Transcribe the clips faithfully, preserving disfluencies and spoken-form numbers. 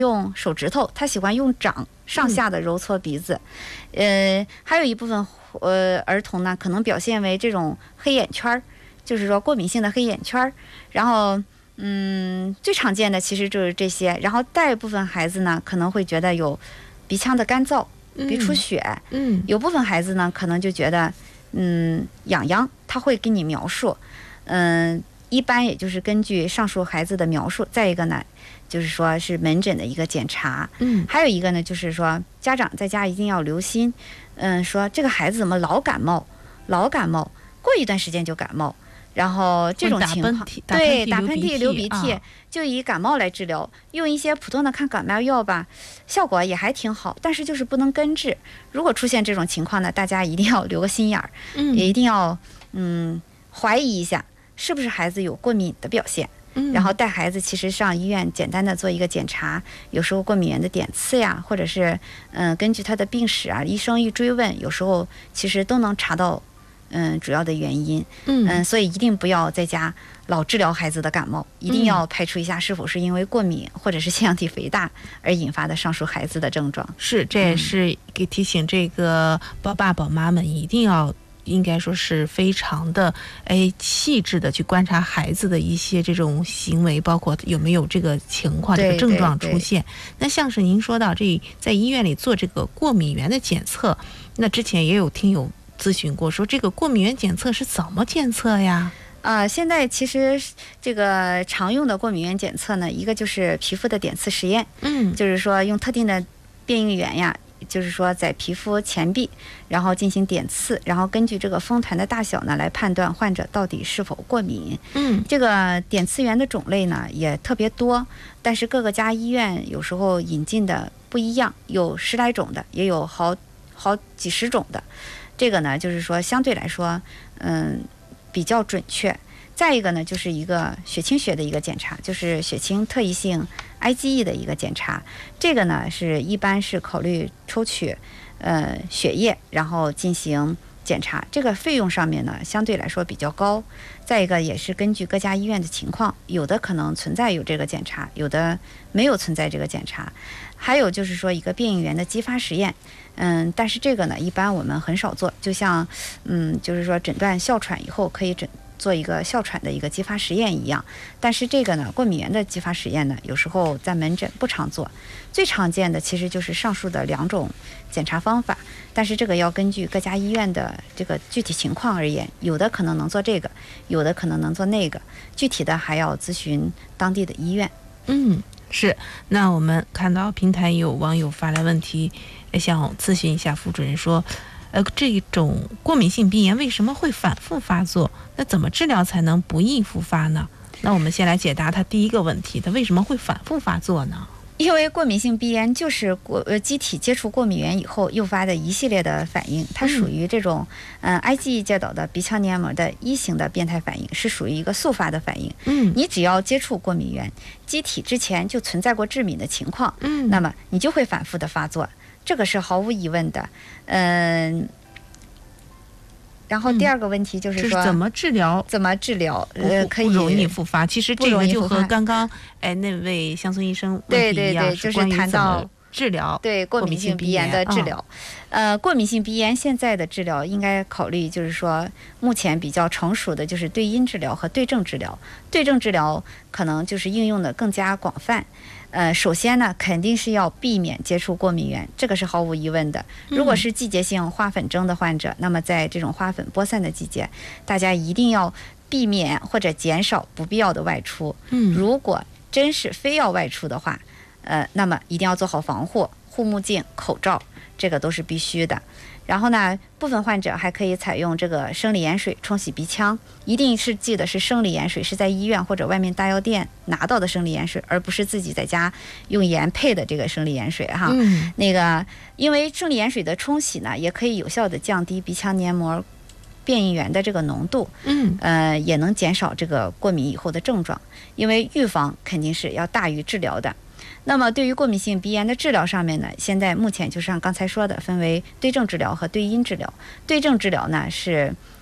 用手指头，他喜欢用掌上下的揉搓鼻子。呃，还有一部分呃儿童呢，可能表现为这种黑眼圈儿，就是说过敏性的黑眼圈儿。然后，嗯，最常见的其实就是这些。然后大部分孩子呢，可能会觉得有鼻腔的干燥、鼻出血。 嗯， 有部分孩子呢，可能就觉得嗯痒痒，他会给你描述。嗯，一般也就是根据上述孩子的描述。再一个呢，就是说是门诊的一个检查。 嗯， 还有一个呢，就是说家长在家一定要留心。嗯，说这个孩子怎么老感冒，老感冒，过一段时间就感冒。然后这种情况，对，打喷嚏、流鼻涕，啊，就以感冒来治疗，用一些普通的抗感冒药吧，效果也还挺好，但是就是不能根治。如果出现这种情况呢，大家一定要留个心眼儿， 嗯， 也一定要嗯怀疑一下是不是孩子有过敏的表现。 嗯， 然后带孩子其实上医院简单的做一个检查，有时候过敏源的点刺呀，或者是嗯、呃、根据他的病史啊，医生一追问，有时候其实都能查到嗯主要的原因。 嗯嗯，所以一定不要在家老治疗孩子的感冒，一定要排除一下是否是因为过敏或者是腺样体肥大而引发的上述孩子的症状。 是，这也是给提醒这个宝爸宝妈们一定要。应该说是非常的哎细致的去观察孩子的一些这种行为，包括有没有这个情况这个症状出现。那像是您说到这在医院里做这个过敏源的检测，那之前也有听友咨询过说这个过敏源检测是怎么检测呀？ 呃，现在其实这个常用的过敏源检测呢，一个就是皮肤的点刺实验， 嗯， 就是说用特定的变异源呀，就是说在皮肤前壁，然后进行点刺，然后根据这个风团的大小呢，来判断患者到底是否过敏。 嗯， 这个点刺源的种类呢也特别多，但是各个家医院有时候引进的不一样，有十来种的，也有好好几十种的。这个呢，就是说相对来说，嗯，比较准确。再一个呢，就是一个血清学的一个检查，就是血清特异性 I G E 的一个检查。这个呢，是一般是考虑抽取呃血液，然后进行检查。这个费用上面呢，相对来说比较高。再一个也是根据各家医院的情况，有的可能存在有这个检查，有的没有存在这个检查。还有就是说一个变异源的激发实验，嗯，但是这个呢，一般我们很少做。就像嗯，就是说诊断哮喘以后可以诊。做一个哮喘的一个激发实验一样，但是这个呢，过敏源的激发实验呢，有时候在门诊不常做。最常见的其实就是上述的两种检查方法，但是这个要根据各家医院的这个具体情况而言，有的可能能做这个，有的可能能做那个，具体的还要咨询当地的医院。 嗯，是。那我们看到平台有网友发来问题，想咨询一下副主任说。呃，这种过敏性鼻炎为什么会反复发作？那怎么治疗才能不易复发呢？那我们先来解答他第一个问题，它为什么会反复发作呢？ 因为过敏性鼻炎就是过呃机体接触过敏源以后诱发的一系列的反应，它属于这种嗯、呃、I G E 介导的鼻腔黏膜的一型的变态反应，是属于一个速发的反应。 嗯， 你只要接触过敏源，机体之前就存在过致敏的情况， 嗯， 那么你就会反复的发作。这个是毫无疑问的，嗯。然后第二个问题就是说， 嗯、是怎么治疗？ 怎么治疗？呃，可以不容易复发。其实这个就和刚刚哎那位乡村医生问题一样， 对对对，就是谈到治疗对过敏性鼻炎的治疗。呃，过敏性鼻炎现在的治疗应该考虑，就是说目前比较成熟的就是对因治疗和对症治疗。对症治疗可能就是应用的更加广泛。呃，首先呢，肯定是要避免接触过敏源，这个是毫无疑问的。如果是季节性花粉症的患者，嗯、那么在这种花粉播散的季节，大家一定要避免或者减少不必要的外出。 嗯， 如果真是非要外出的话，呃，那么一定要做好防护，护目镜、口罩，这个都是必须的。然后呢，部分患者还可以采用这个生理盐水冲洗鼻腔，一定是记得是生理盐水，是在医院或者外面大药店拿到的生理盐水，而不是自己在家用盐配的这个生理盐水哈。 嗯， 那个因为生理盐水的冲洗呢，也可以有效的降低鼻腔黏膜变异源的这个浓度， 嗯， 呃，也能减少这个过敏以后的症状，因为预防肯定是要大于治疗的。那么对于过敏性鼻炎的治疗上面呢，现在目前就像刚才说的，分为对症治疗和对因治疗。对症治疗呢是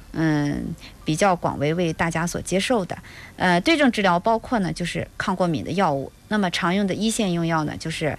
嗯比较广为为大家所接受的。呃，对症治疗包括呢就是抗过敏的药物，那么常用的一线用药呢就是